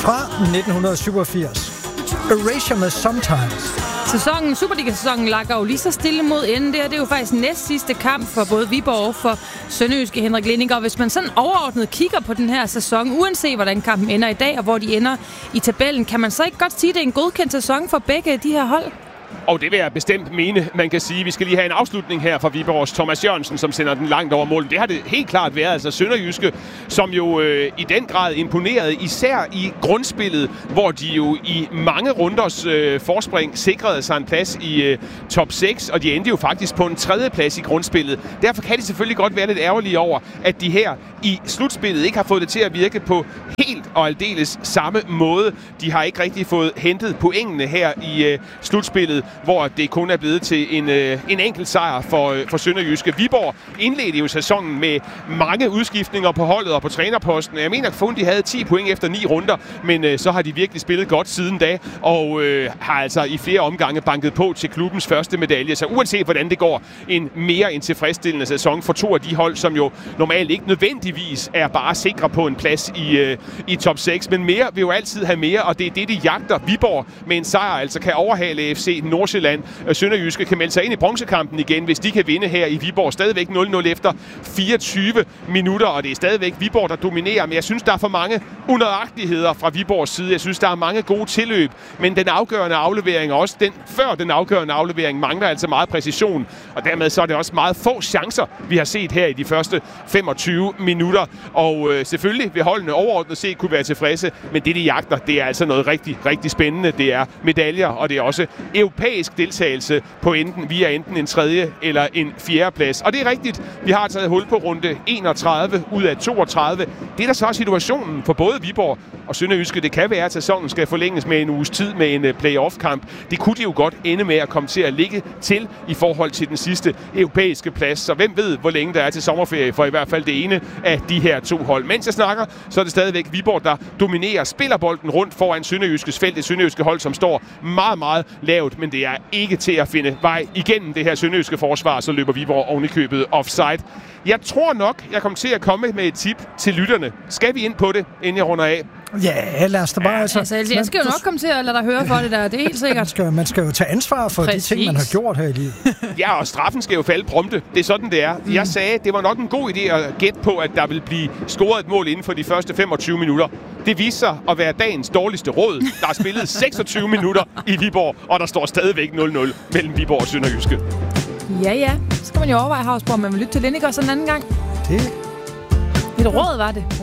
fra 1987. Erasure med Sometimes. Superliga-sæsonen lakker jo lige så stille mod enden. Det er jo faktisk næst sidste kamp for både Viborg og for Sønderjyske, Henrik Linding. Og hvis man sådan overordnet kigger på den her sæson, uanset hvordan kampen ender i dag og hvor de ender i tabellen, kan man så ikke godt sige, at det er en godkendt sæson for begge de her hold? Og det vil jeg bestemt mene, man kan sige. Vi skal lige have en afslutning her fra Viborgs Thomas Jørgensen, som sender den langt over målet. Det har det helt klart været. Altså Sønderjyske, som jo i den grad imponerede, især i grundspillet, hvor de jo i mange runders forspring sikrede sig en plads i top 6, og de endte jo faktisk på en 3. plads i grundspillet. Derfor kan de selvfølgelig godt være lidt ærgerlige over, at de her i slutspillet ikke har fået det til at virke på helt og aldeles samme måde. De har ikke rigtig fået hentet pointene her i slutspillet, hvor det kun er blevet til en enkelt sejr for Sønderjyske. Viborg indledte jo sæsonen med mange udskiftninger på holdet og på trænerposten. Jeg mener, at de havde 10 point efter 9 runder, men så har de virkelig spillet godt siden da, og har altså i flere omgange banket på til klubbens første medalje. Så uanset hvordan det går, en mere end tilfredsstillende sæson for 2 af de hold, som jo normalt ikke nødvendigvis er bare sikre på en plads i top 6, men mere vil jo altid have mere, og det er det, de jagter. Viborg med en sejr altså kan overhale FC Nordsjælland. Sønderjyske kan melde sig ind i bronzekampen igen, hvis de kan vinde her i Viborg. Stadigvæk 0-0 efter 24 minutter, og det er stadigvæk Viborg, der dominerer, men jeg synes, der er for mange unøjagtigheder fra Viborgs side. Jeg synes, der er mange gode tilløb, men den afgørende aflevering, og også den afgørende aflevering, mangler altså meget præcision, og dermed så er det også meget få chancer, vi har set her i de første 25 minutter, og selvfølgelig vil holdene overordnet set kunne være tilfredse, men det, de jagter, det er altså noget rigtig, rigtig spændende. Det er medaljer, og det er også europæisk deltagelse på enten en 3. eller en 4. plads. Og det er rigtigt, vi har taget hul på runde 31 ud af 32. Det er der så er situationen for både Viborg og Sønderjyske. Det kan være, at sæsonen skal forlænges med en uges tid med en playoff-kamp. Det kunne de jo godt ende med at komme til at ligge til i forhold til den sidste europæiske plads. Så hvem ved, hvor længe der er til sommerferie for i hvert fald det ene af de her 2 hold. Mens jeg snakker, så er det stadigvæk Viborg, der dominerer, spiller bolden rundt foran Sønderjyskes felt. Det Sønderjyske hold, som står meget, meget lavt, men det er ikke til at finde vej igennem det her sønderjyske forsvar, så løber Viborg oven i købet offside. Jeg tror nok, jeg kommer til at komme med et tip til lytterne. Skal vi ind på det, inden jeg runder af? Ja, lad os da bare... Jeg skal jo nok komme til at lade dig høre for det der, det er helt sikkert. Man skal jo tage ansvar for de ting, man har gjort her i livet. Ja, og straffen skal jo falde prompte. Det er sådan, det er. Jeg sagde, det var nok en god idé at gætte på, at der vil blive scoret et mål inden for de første 25 minutter. Det viser sig at være dagens dårligste råd. Der er spillet 26 minutter i Viborg, og der står stadigvæk 0-0 mellem Viborg og Sønderjyske. Ja. Så skal man jo overveje, Havsborg, om man vil lytte til Linding også en anden gang. Det et råd var det.